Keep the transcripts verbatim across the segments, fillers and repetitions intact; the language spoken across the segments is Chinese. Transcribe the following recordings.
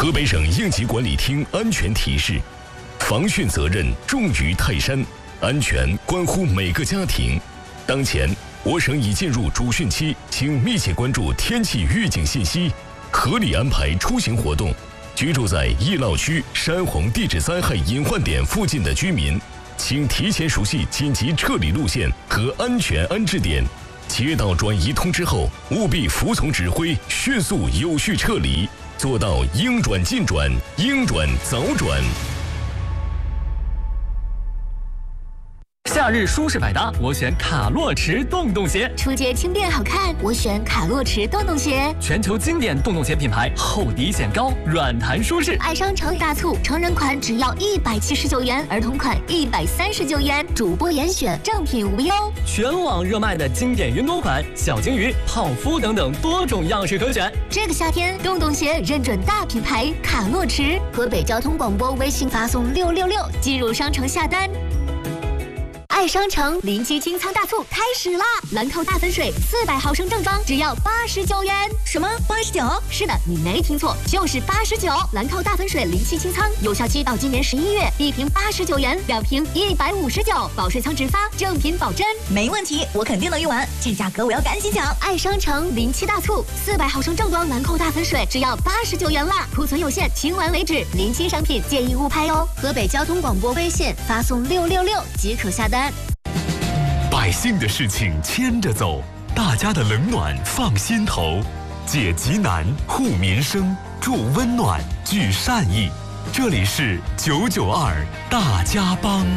河北省应急管理厅安全提示：防汛责任重于泰山，安全关乎每个家庭。当前，我省已进入主汛期，请密切关注天气预警信息，合理安排出行活动。居住在易涝区、山洪地质灾害隐患点附近的居民，请提前熟悉紧急撤离路线和安全安置点。接到转移通知后，务必服从指挥，迅速有序撤离，做到应转尽转，应转早转。 夏日舒适百搭，我选卡洛驰洞洞鞋； 出街轻便好看，我选卡洛驰洞洞鞋。 全球经典洞洞鞋品牌，厚底显高，软弹舒适。 爱商城大促，成人款只要一百七十九元，儿童款一百三十九元，主播严选，正品无忧。 全网热卖的经典云朵款、小金鱼、泡芙等等多种样式可选。 这个夏天，洞洞鞋认准大品牌卡洛驰。河北交通广播微信发送六六六进入商城下单。爱商城临期清仓大促开始啦！兰蔻大粉水四百毫升正装只要八十九元。什么八十九？是的，你没听错，就是八十九。兰蔻大粉水临期清仓，有效期到今年十一月，一瓶八十九元，两瓶一百五十九，保水仓直发，正品保真。 没问题，我肯定能用完，这价格我要赶紧抢！ 爱商城临期大促，四百毫升正装兰蔻大粉水只要八十九元啦，库存有限，清完为止，临期商品建议勿拍哦。河北交通广播微信发送六六六即可下单。 百姓的事情牵着走，大家的冷暖放心头，解急难护民生，助温暖聚善意。这里是九九二大家帮。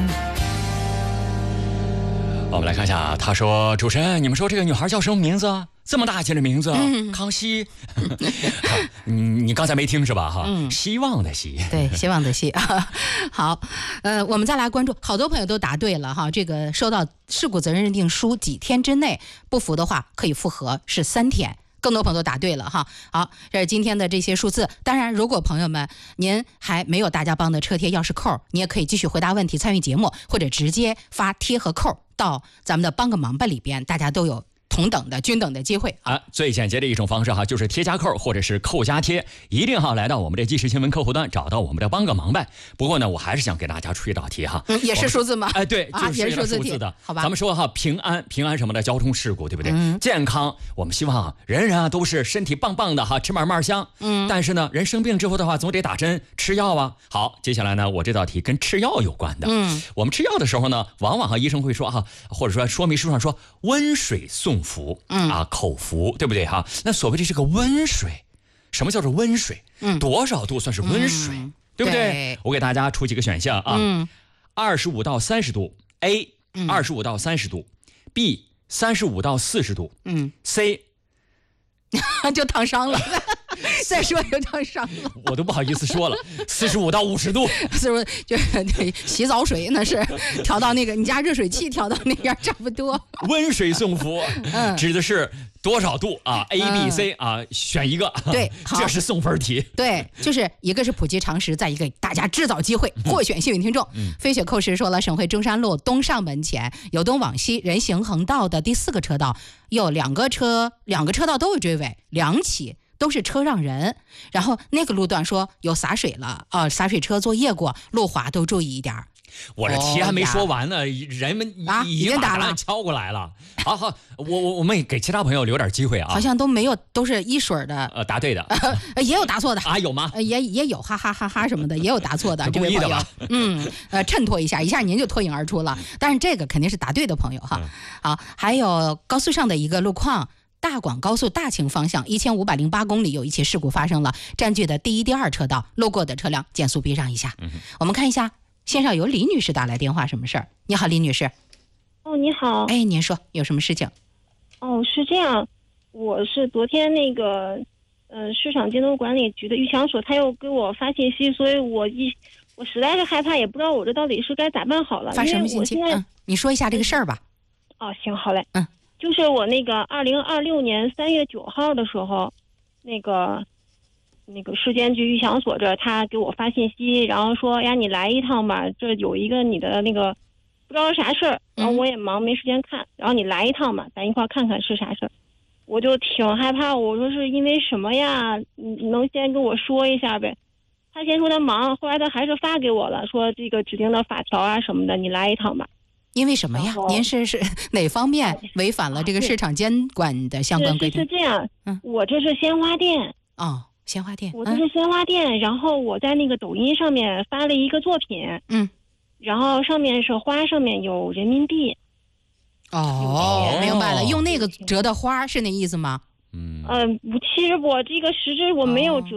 我们来看一下，他说：“主持人，你们说这个女孩叫什么名字？这么大气的名字，嗯、康熙。你你刚才没听是吧？哈，嗯、希望的希， 对，希望的希。好，呃，我们再来关注，好多朋友都答对了哈。这个收到事故责任认定书几天之内不服的话，可以复核，是三天。”更多朋友都答对了哈。好，这是今天的这些数字。当然，如果朋友们您还没有大家帮的车贴钥匙扣，你也可以继续回答问题参与节目，或者直接发贴和扣到咱们的帮个忙吧里边，大家都有同等的均等的机会啊！最简洁的一种方式哈，就是贴加扣或者是扣加贴，一定哈来到我们的即时新闻客户端，找到我们的帮个忙呗。不过呢，我还是想给大家出一道题哈， 嗯，也是数字吗？ 哎，对， 啊、 就是数字的， 好吧？ 咱们说哈，平安平安什么的交通事故，对不对？ 嗯、 健康，我们希望人人啊都是身体棒棒的哈，吃嘛嘛香。嗯，但是呢，人生病之后的话，总得打针吃药啊。好，接下来呢，我这道题跟吃药有关的。嗯，我们吃药的时候呢，往往哈医生会说哈，或者说说明书上说温水送服，嗯啊。口服对不对哈？那所谓的这个温水，什么叫做温水？嗯，多少度算是温水？嗯、对不对？对，我给大家出几个选项啊。嗯，二十五到三十度 ，A， 二十五到三十度 ，B， 三十五到四十度，嗯 ，C， 就烫伤了。再说有点伤了， 我都不好意思说了。四十五到五十度， 是不是就是对洗澡水那是调到那个你家热水器调到那样差不多。 温水送服，嗯，指的是多少度啊 ？A、B、C 啊，选一个。 对， 这是送分题。 对，就是一个是普及常识，再一个大家制造机会，获选幸运听众。嗯、飞雪扣时说了，省会中山路东上门前由东往西人行横道的第四个车道，有两个车，两个车道都有追尾，两起。都是车让人，然后那个路段说有洒水了，呃，洒水车作业过，路滑都注意一点。 我这题还没说完呢，哦、人们已经把答案敲过来了。好好，我我我们也给其他朋友留点机会啊。 好像都没有，都是一水的。 呃，答对的， 呃、也有答错的啊？有吗？ 呃、也也有，哈哈哈哈什么的，也有答错的。 故意的吧？ 嗯，呃，衬托一下，一下您就脱颖而出了。但是这个肯定是答对的朋友哈。嗯、好，还有高速上的一个路况。大广高速大庆方向一千五百零八公里有一起事故发生了，占据的第一、第二车道，路过的车辆减速避让一下。嗯、我们看一下，线上有李女士打来电话，什么事儿？你好，李女士。 哦，你好。 哎，您说有什么事情？ 哦，是这样，我是昨天那个，呃，市场监督管理局的预强所，他又给我发信息，所以我一我实在是害怕，也不知道我这到底是该咋办好了。 发什么信息？嗯，你说一下这个事儿吧。 哦，行，好嘞。 嗯。 就是我那个二零二六年三月九号的时候，那个那个市监局预强所这他给我发信息，然后说呀你来一趟吧，这有一个你的那个不知道啥事儿，然后我也忙没时间看，然后你来一趟吧，咱一块看看是啥事儿。我就挺害怕，我说是因为什么呀？你能先跟我说一下呗？ 他先说他忙，后来他还是发给我了，说这个指定的法条啊什么的，你来一趟吧。 因为什么呀？您是是哪方面违反了这个市场监管的相关规定？ 是是这样， 嗯， 我这是鲜花店。 哦，鲜花店。 我这是鲜花店，嗯、然后我在那个抖音上面发了一个作品， 嗯， 然后上面是花，上面有人民币。 哦，明白了，用那个折的花是那意思吗？ 嗯， 嗯、呃，其实我这个实质我没有折，